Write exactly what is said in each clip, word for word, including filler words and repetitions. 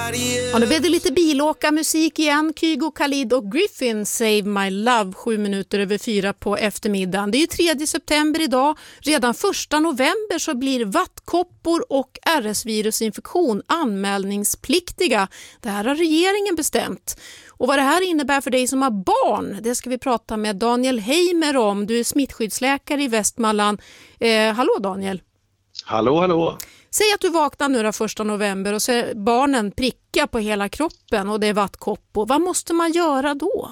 Ja, nu blev det lite bilåkarmusik igen. Kygo, Khalid och Griffin, Save My Love, sju minuter över fyra på eftermiddagen. Det är ju tredje september idag. Redan första november så blir vattkoppor och R S-virusinfektion anmälningspliktiga. Det här har regeringen bestämt. Och vad det här innebär för dig som har barn, det ska vi prata med Daniel Heimer om. Du är smittskyddsläkare i Västmanland. Eh, hallå Daniel. Hallå, hallå. Säg att du vaknar nu den första november och ser barnen pricka på hela kroppen och det är vattkoppor. Vad måste man göra då?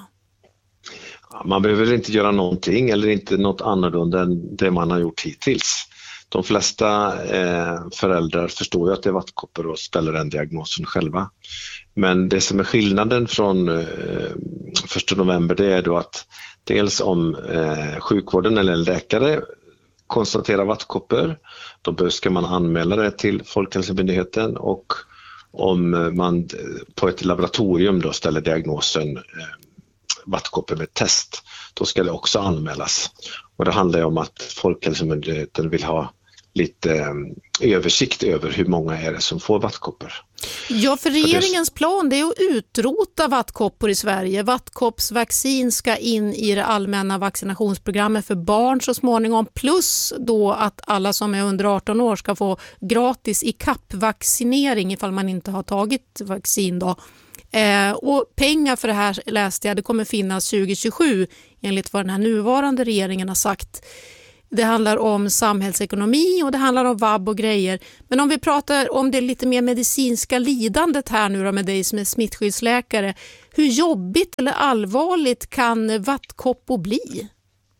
Man behöver inte göra någonting eller inte något annorlunda än det man har gjort hittills. De flesta eh, föräldrar förstår ju att det är vattkoppor och ställer den diagnosen själva. Men det som är skillnaden från eh, första november, det är då att dels om eh, sjukvården eller en läkare konstatera vattkoppor, då ska man anmäla det till Folkhälsomyndigheten, och om man på ett laboratorium då ställer diagnosen eh, vattkoppor med test, då ska det också anmälas. Och det handlar om att Folkhälsomyndigheten vill ha lite eh, översikt över hur många är det som får vattkoppor. Ja, för regeringens plan det är att utrota vattkoppor i Sverige. Vattkoppsvaccin ska in i det allmänna vaccinationsprogrammet för barn så småningom, plus då att alla som är under arton år ska få gratis i kappvaccinering ifall man inte har tagit vaccin då. Eh, och pengar för det här läste jag, det kommer finnas tjugo tjugosju enligt vad den här nuvarande regeringen har sagt. Det handlar om samhällsekonomi och det handlar om vabb och grejer. Men om vi pratar om det lite mer medicinska lidandet här nu då med dig som är smittskyddsläkare. Hur jobbigt eller allvarligt kan vattkoppor bli?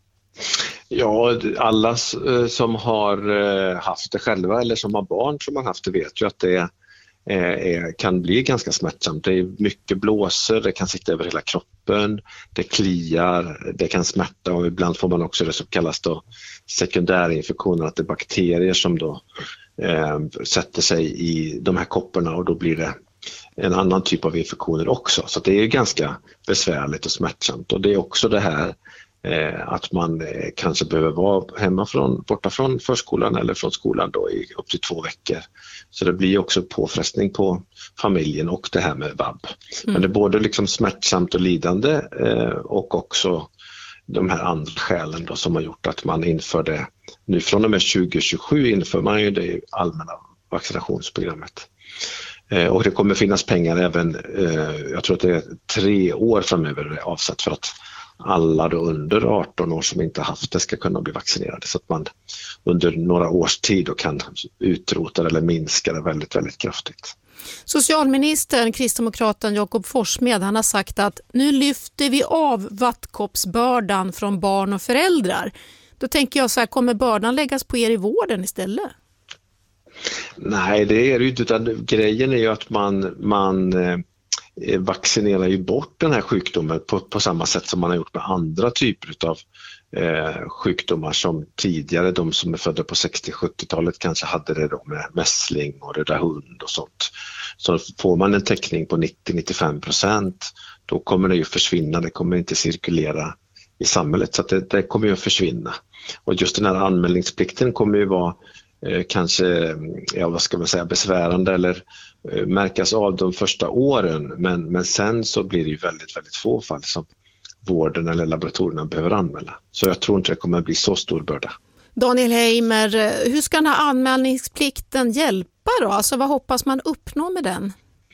Ja, alla som har haft det själva eller som har barn som har haft det vet ju att det är, kan bli ganska smärtsamt. Det är mycket blåsor, det kan sitta över hela kroppen, det kliar, det kan smärta och ibland får man också det som kallas då sekundärinfektioner, att det är bakterier som då eh, sätter sig i de här kopporna och då blir det en annan typ av infektioner också. Så det är ganska besvärligt och smärtsamt, och det är också det här eh, att man eh, kanske behöver vara hemma från, borta från förskolan eller från skolan då i upp till två veckor. Så det blir också påfrestning på familjen och det här med vabb. Mm. Men det är både liksom smärtsamt och lidande eh, och också de här andra skälen då som har gjort att man inför det. Nu från och med tjugo tjugosju inför man ju det i allmänna vaccinationsprogrammet. Eh, och det kommer finnas pengar även, eh, jag tror att det är tre år framöver avsatt för att alla då under arton år som inte haft det ska kunna bli vaccinerade, så att man under några års tid då kan utrota eller minska det väldigt, väldigt kraftigt. Socialministern, kristdemokraten Jakob Forssmed, han har sagt att nu lyfter vi av vattkoppsbördan från barn och föräldrar. Då tänker jag så här, kommer bördan läggas på er i vården istället? Nej, det är det ju inte, utan grejen är ju att man, man eh, vaccinerar ju bort den här sjukdomen på, på samma sätt som man har gjort med andra typer av eh, sjukdomar som tidigare, de som är födda på sextio-sjuttiotalet kanske hade det då med mässling och röda hund och sånt. Så får man en täckning på nittio till nittiofem procent, då kommer det ju försvinna, det kommer inte cirkulera i samhället, så att det, det kommer ju att försvinna. Och just den här anmälningsplikten kommer ju vara eh, kanske, ja vad ska man säga, besvärande eller eh, märkas av de första åren, men, men sen så blir det ju väldigt, väldigt få fall som vården eller laboratorierna behöver anmäla. Så jag tror inte det kommer att bli så stor börda. Daniel Heimer, hur ska den här anmälningsplikten hjälpa då? Alltså vad hoppas man uppnå med den?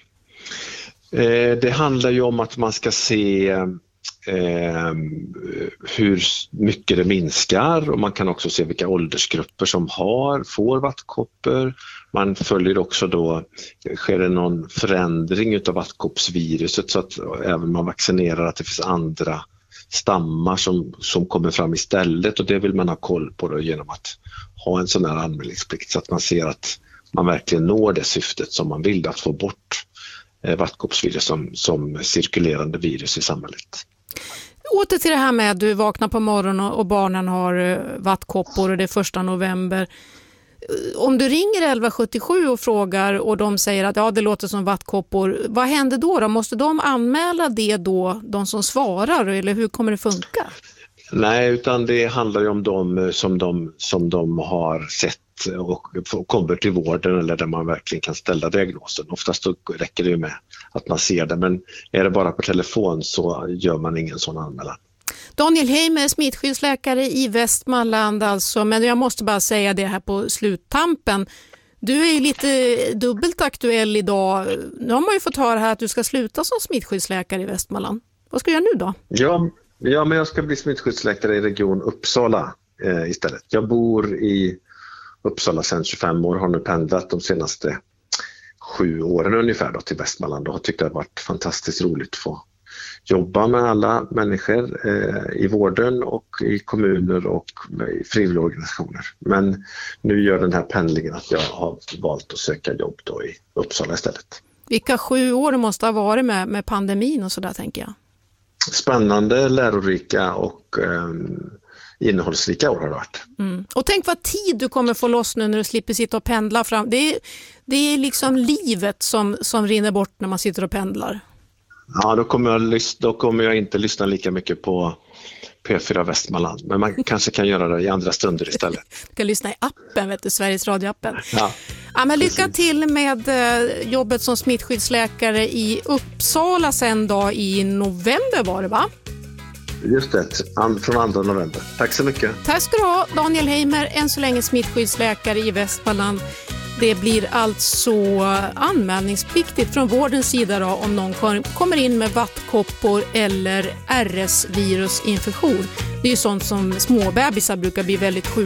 Eh, det handlar ju om att man ska se eh, hur mycket det minskar, och man kan också se vilka åldersgrupper som har, får vattkoppor. Man följer också då, sker det någon förändring utav vattkoppsviruset så att även man vaccinerar att det finns andra stammar som, som kommer fram istället, och det vill man ha koll på då genom att ha en sån här anmälningsplikt så att man ser att man verkligen når det syftet som man vill, att få bort eh, vattkoppsvirus som, som cirkulerande virus i samhället. Åter till det här med att du vaknar på morgonen och barnen har vattkoppor och det är första november. Om du ringer elva sjuttiosju och frågar och de säger att ja, det låter som vattkoppor, vad händer då? då? Måste de anmäla det då, de som svarar, eller hur kommer det funka? Nej, utan det handlar ju om de som de, som de har sett och kommer till vården eller där man verkligen kan ställa diagnosen. Oftast räcker det ju med att man ser det, men är det bara på telefon så gör man ingen sån anmälan. Daniel Heimer, smittskyddsläkare i Västmanland alltså, men jag måste bara säga det här på sluttampen. Du är ju lite dubbelt aktuell idag. Nu har man ju fått höra här att du ska sluta som smittskyddsläkare i Västmanland. Vad ska du göra nu då? Ja, ja men jag ska bli smittskyddsläkare i region Uppsala eh, istället. Jag bor i Uppsala sedan tjugofem år, har nu pendlat de senaste sju åren ungefär då, till Västmanland och har tyckt det har varit fantastiskt roligt att få jobba med alla människor eh, i vården och i kommuner och i frivilligorganisationer. Men nu gör den här pendlingen att jag har valt att söka jobb då i Uppsala istället. Vilka sju år det måste ha varit med, med pandemin och sådär, tänker jag. Spännande, lärorika och eh, innehållsrika år har det varit. Mm. Och tänk vad tid du kommer få loss nu när du slipper sitta och pendla fram. Det är, det är liksom livet som, som rinner bort när man sitter och pendlar. Ja, då kommer, jag, då kommer jag inte lyssna lika mycket på P fyra Västmanland. Men man kanske kan göra det i andra stunder istället. Du kan lyssna i appen, vet du, Sveriges Radio-appen. Ja, ja, men lycka till med jobbet som smittskyddsläkare i Uppsala sen då i november var det, va? Just det, från andra november. Tack så mycket. Tack ska du ha, Daniel Heimer, än så länge smittskyddsläkare i Västmanland. Det blir alltså anmälningspliktigt från vårdens sida då, om någon kommer in med vattkoppor eller R S-virusinfektion. Det är ju sånt som småbebisar brukar bli väldigt sjuka.